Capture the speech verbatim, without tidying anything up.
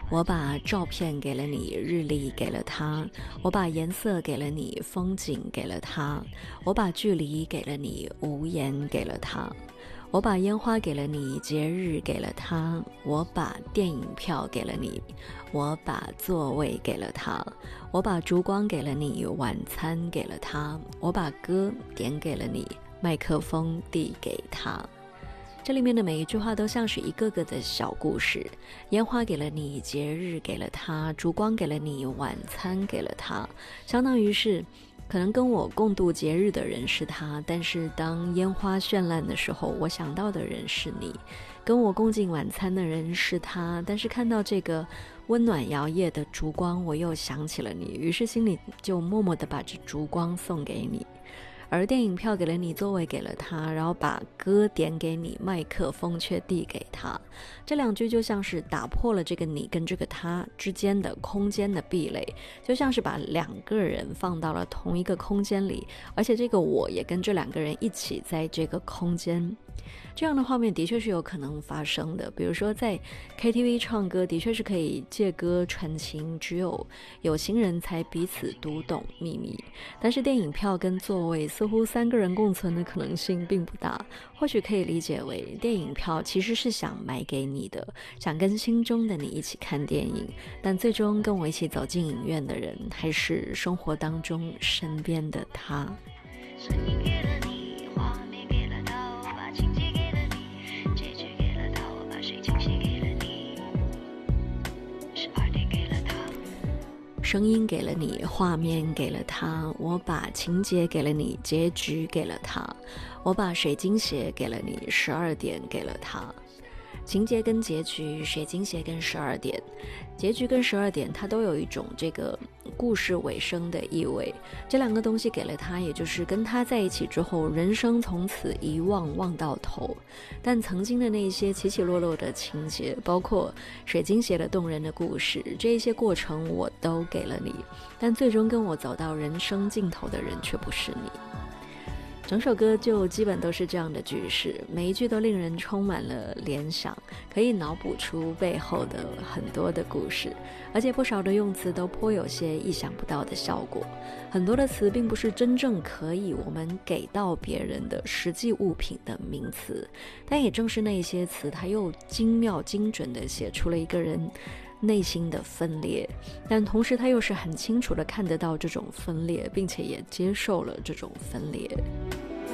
我把照片给了你，日历给了他，我把颜色给了你，风景给了他，我把距离给了你，无言给了他，我把烟花给了你，节日给了他，我把电影票给了你，我把座位给了他，我把烛光给了你，晚餐给了他，我把歌点给了你，麦克风递给他。这里面的每一句话都像是一个个的小故事，烟花给了你，节日给了他，烛光给了你，晚餐给了他，相当于是可能跟我共度节日的人是他，但是当烟花绚烂的时候，我想到的人是你；跟我共进晚餐的人是他，但是看到这个温暖摇曳的烛光，我又想起了你，于是心里就默默地把这烛光送给你。而电影票给了你，座位给了他，然后把歌点给你，麦克风却递给他。这两句就像是打破了这个你跟这个他之间的空间的壁垒，就像是把两个人放到了同一个空间里，而且这个我也跟这两个人一起在这个空间。这样的画面的确是有可能发生的，比如说在 K T V 唱歌的确是可以借歌传情，只有有情人才彼此读懂秘密，但是电影票跟座位似乎三个人共存的可能性并不大，或许可以理解为电影票其实是想买给你的，想跟心中的你一起看电影，但最终跟我一起走进影院的人还是生活当中身边的他。 声音给了你，画面给了他，我把情节给了你，结局给了他，我把水晶写给了你，十二点给了他。 声音给了你，画面给了他，我把情节给了你，结局给了他，我把水晶鞋给了你，十二点给了他。情节跟结局，水晶鞋跟十二点，结局跟十二点它都有一种这个故事尾声的意味，这两个东西给了他，也就是跟他在一起之后人生从此遗忘忘到头，但曾经的那些起起落落的情节，包括水晶鞋的动人的故事，这一些过程我都给了你，但最终跟我走到人生尽头的人却不是你。整首歌就基本都是这样的句式，每一句都令人充满了联想，可以脑补出背后的很多的故事，而且不少的用词都颇有些意想不到的效果。很多的词并不是真正可以我们给到别人的实际物品的名词，但也正是那些词，它又精妙精准地写出了一个人内心的分裂，但同时他又是很清楚地看得到这种分裂，并且也接受了这种分裂。